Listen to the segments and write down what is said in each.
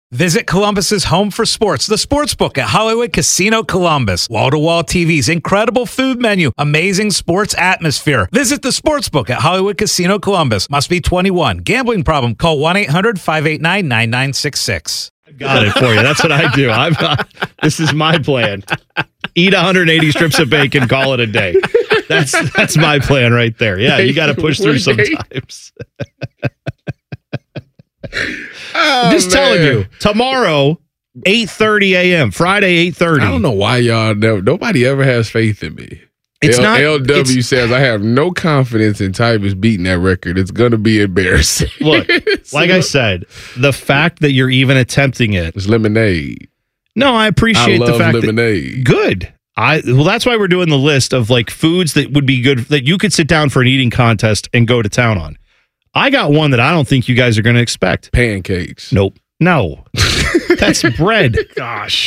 Visit Columbus's home for sports, the Sportsbook at Hollywood Casino Columbus. Wall-to-wall TVs, incredible food menu, amazing sports atmosphere. Visit the Sportsbook at Hollywood Casino Columbus. Must be 21. Gambling problem? Call 1-800-589-9966. Got it for you. That's what I do. This is my plan. Eat 180 strips of bacon, call it a day. That's my plan right there. Yeah, you got to push through sometimes. I'm just telling you, tomorrow, 8:30 a.m., Friday, 8:30. I don't know why y'all nobody ever has faith in me. LW says, I have no confidence in Tyvus beating that record. It's going to be embarrassing. Look, like I said, the fact that you're even attempting it. It's lemonade. No, I appreciate the fact lemonade. Good. Well, that's why we're doing the list of like foods that would be good, that you could sit down for an eating contest and go to town on. I got one that I don't think you guys are going to expect. Pancakes. Nope. No. That's bread. Gosh.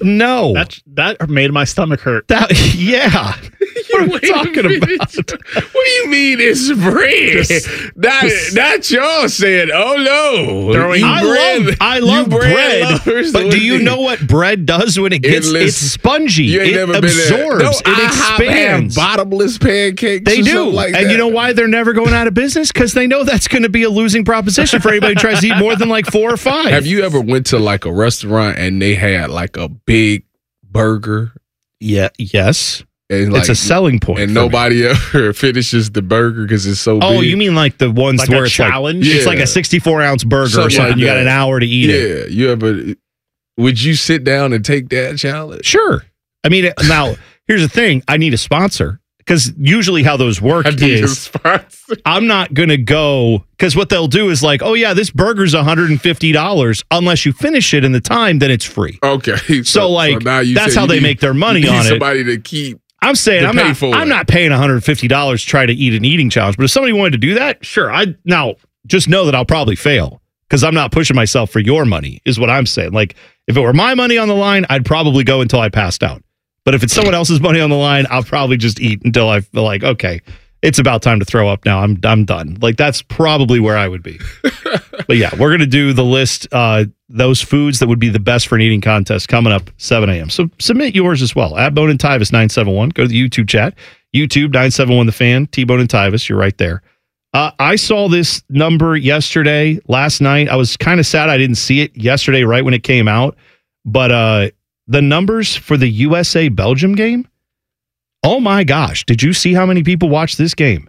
That made my stomach hurt. Yeah. What are we talking about? What do you mean it's bread? Not y'all saying, oh no. I love bread. But do you know what bread does when it gets it's spongy? It absorbs. It expands. Have bottomless pancakes. They do. Like and that. you know why they're never going out of business? Because they know that's going to be a losing proposition for anybody who tries to eat more than like 4 or 5. Have you ever went to like a restaurant and they had like a big burger? Yeah. Yes. And it's a selling point. And nobody ever finishes the burger because it's so big. Oh, you mean like the ones like where it's challenge? It's like a 64-ounce burger or something. Like you got an hour to eat it. Yeah. Would you sit down and take that challenge? Sure. I mean, now, here's the thing. I need a sponsor. Because usually how those work is I'm not going to go, because what they'll do is like, oh yeah, this burger's $150 unless you finish it in the time, then it's free. Okay. So now that's how they make their money on it. Somebody to keep. I'm saying I'm not paying $150 to try to eat an eating challenge, but if somebody wanted to do that, sure. Now just know that I'll probably fail because I'm not pushing myself for your money is what I'm saying. Like if it were my money on the line, I'd probably go until I passed out. But if it's someone else's money on the line, I'll probably just eat until I feel like, okay, it's about time to throw up now. I'm done. Like, that's probably where I would be. But yeah, we're going to do the list, those foods that would be the best for an eating contest coming up 7 a.m. So submit yours as well. At Bone and Tyvus 971. Go to the YouTube chat. YouTube 971 The Fan. T-Bone and Tyvus. You're right there. I saw this number last night. I was kind of sad I didn't see it yesterday right when it came out. But the numbers for the USA-Belgium game, oh my gosh. Did you see how many people watched this game?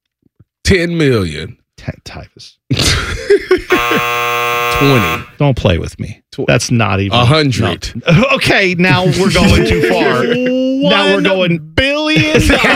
10 million. Tyvus. 20. Don't play with me. That's not even 100. No. Okay, now we're going too far. Now we're going $1 billion.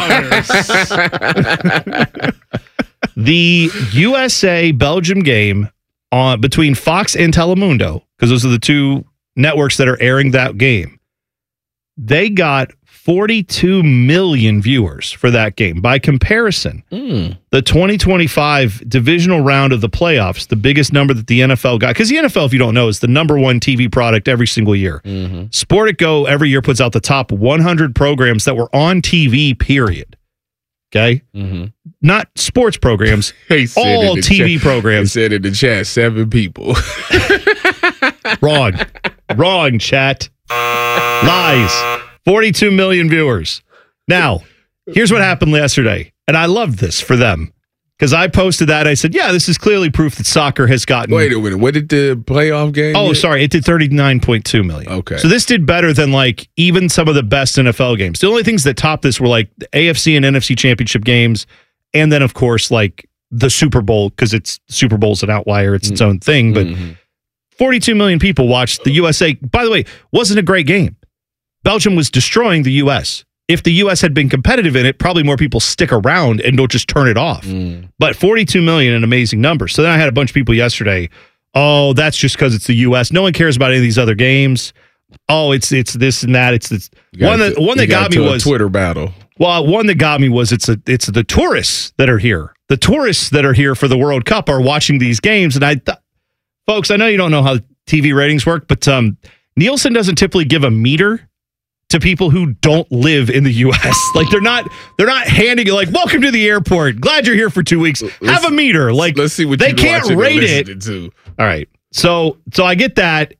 The USA-Belgium game between Fox and Telemundo, because those are the two networks that are airing that game, they got 42 million viewers for that game. By comparison, the 2025 divisional round of the playoffs, the biggest number that the NFL got, because the NFL, if you don't know, is the number one TV product every single year. Sport It Go every year puts out the top 100 programs that were on TV, period. Okay? Not sports programs, all TV programs. They said in the chat, 7 people. Wrong, chat. Lies. 42 million viewers. Now, here's what happened yesterday. And I love this for them. Because I posted that. I said, yeah, this is clearly proof that soccer has gotten... Wait a minute. What did the playoff game Oh, get? sorry. It did 39.2 million. Okay. So this did better than like even some of the best NFL games. The only things that topped this were like the AFC and NFC championship games. And then, of course, like the Super Bowl, because Super Bowl's an outlier. It's its own thing. But 42 million people watched the USA. By the way, wasn't a great game. Belgium was destroying the U.S. If the U.S. had been competitive in it, probably more people stick around and don't just turn it off. But 42 million, an amazing number. So then I had a bunch of people yesterday, oh, that's just because it's the U.S. No one cares about any of these other games. Oh, it's this and that. It's this. One that got me was a Twitter battle. Well, one that got me was it's the tourists that are here. The tourists that are here for the World Cup are watching these games. And folks, I know you don't know how TV ratings work, but Nielsen doesn't typically give a meter to people who don't live in the U.S. Like they're not handing it like, welcome to the airport. Glad you're here for 2 weeks. Have a meter. Like, let's see what they can't rate it. To. All right. So I get that.